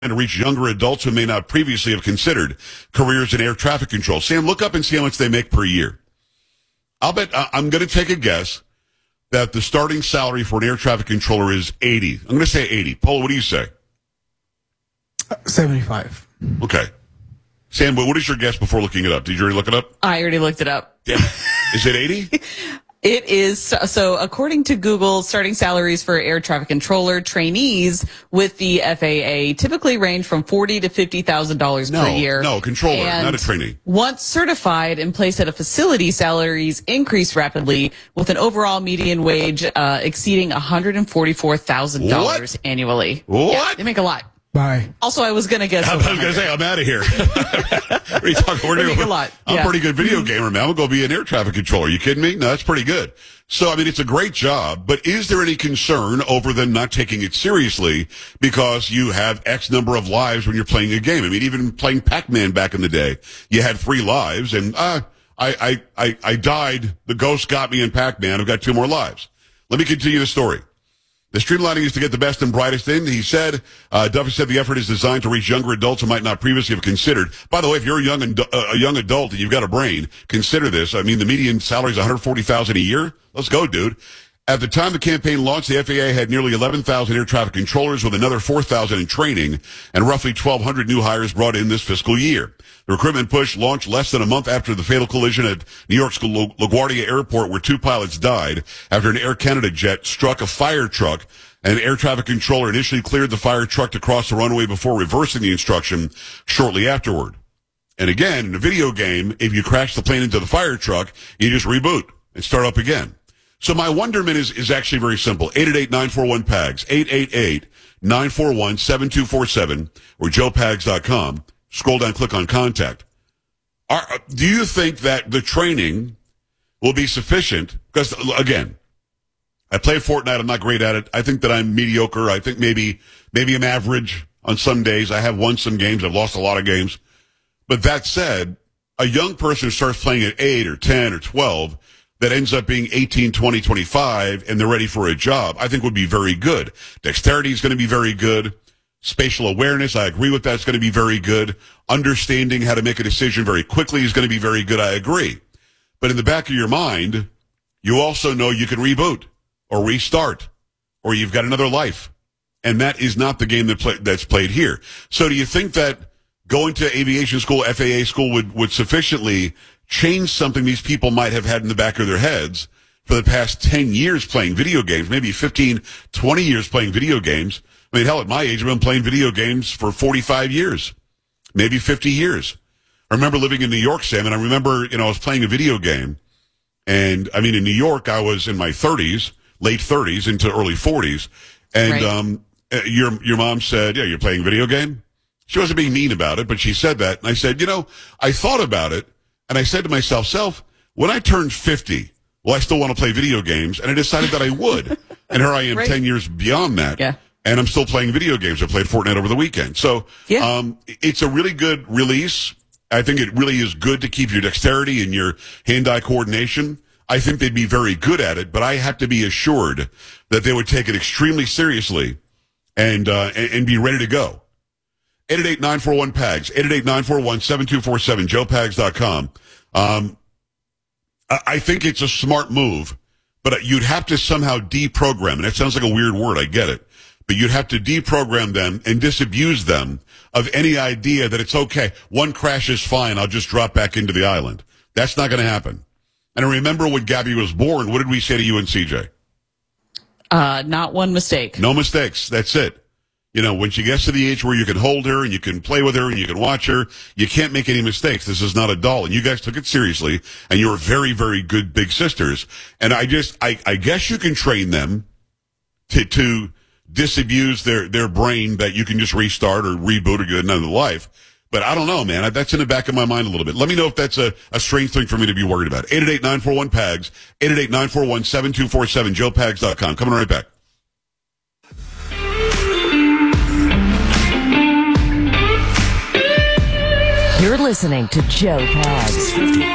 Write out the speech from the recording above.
to reach younger adults who may not previously have considered careers in air traffic control. Sam, look up and see how much they make per year. I'll bet I'm going to take a guess that the starting salary for an air traffic controller is 80. I'm going to say 80. Paul, what do you say? 75. Okay. Sam, what is your guess before looking it up? Did you already look it up? I already looked it up. Yeah. Is it 80? It is. So according to Google, starting salaries for air traffic controller trainees with the FAA typically range from $40,000 to $50,000 per year. No, controller, and not a trainee. Once certified and placed at a facility, salaries increase rapidly with an overall median wage exceeding $144,000 annually. What? Yeah, they make a lot. Bye. Also, I was going to guess. I was going to say, I'm out of here. What are you talking? We're doing a lot. I'm Yeah. a pretty good video gamer, man. I'm going to go be an air traffic controller. You kidding me? No, that's pretty good. So, I mean, it's a great job, but is there any concern over them not taking it seriously because you have X number of lives when you're playing a game? I mean, even playing Pac-Man back in the day, you had 3 lives, and I died. The ghost got me in Pac-Man. I've got 2 more lives. Let me continue the story. The streamlining is to get the best and brightest in. He said, Duffy said the effort is designed to reach younger adults who might not previously have considered. By the way, if you're a young adult and you've got a brain, consider this. I mean, the median salary is $140,000 a year. Let's go, dude. At the time the campaign launched, the FAA had nearly 11,000 air traffic controllers with another 4,000 in training and roughly 1,200 new hires brought in this fiscal year. The recruitment push launched less than a month after the fatal collision at New York's LaGuardia Airport, where 2 pilots died after an Air Canada jet struck a fire truck. An air traffic controller initially cleared the fire truck to cross the runway before reversing the instruction shortly afterward. And again, in a video game, if you crash the plane into the fire truck, you just reboot and start up again. So my wonderment is actually very simple. 888-941-PAGS, 888-941-7247, or joepags.com. Scroll down, click on contact. Do you think that the training will be sufficient? Because, again, I play Fortnite. I'm not great at it. I think that I'm mediocre. I think maybe I'm average on some days. I have won some games. I've lost a lot of games. But that said, a young person who starts playing at 8 or 10 or 12 that ends up being 18, 20, 25, and they're ready for a job, I think would be very good. Dexterity is going to be very good. Spatial awareness, I agree with that. It's going to be very good. Understanding how to make a decision very quickly is going to be very good. I agree. But in the back of your mind, you also know you can reboot or restart or you've got another life. And that is not the game that's played here. So do you think that going to aviation school, FAA school would sufficiently change something these people might have had in the back of their heads for the past 10 years playing video games, maybe 15, 20 years playing video games? I mean, hell, at my age, I've been playing video games for 45 years, maybe 50 years. I remember living in New York, Sam, and I remember, I was playing a video game. And, I mean, in New York, I was in my 30s, late 30s into early 40s. And your mom said, yeah, you're playing a video game? She wasn't being mean about it, but she said that. And I said, I thought about it, and I said to myself, Self, when I turned 50, well, I still want to play video games. And I decided that I would. And here I am 10 years beyond that. Yeah. And I'm still playing video games. I played Fortnite over the weekend. So it's a really good release. I think it really is good to keep your dexterity and your hand-eye coordination. I think they'd be very good at it, but I have to be assured that they would take it extremely seriously and be ready to go. 888-941-PAGS, 888-941-7247, joepags.com. I think it's a smart move, but you'd have to somehow deprogram, and it sounds like a weird word, I get it. But you'd have to deprogram them and disabuse them of any idea that it's okay. One crash is fine. I'll just drop back into the island. That's not going to happen. And I remember when Gabby was born, what did we say to you and CJ? Not one mistake. No mistakes. That's it. When she gets to the age where you can hold her and you can play with her and you can watch her, you can't make any mistakes. This is not a doll. And you guys took it seriously, and you were very, very good big sisters. And I guess you can train them to disabuse their brain that you can just restart or reboot or get another life. But I don't know, man. That's in the back of my mind a little bit. Let me know if that's a strange thing for me to be worried about. 888-941-PAGS, 888-941-7247, joepags.com. Coming right back. You're listening to Joe Pags.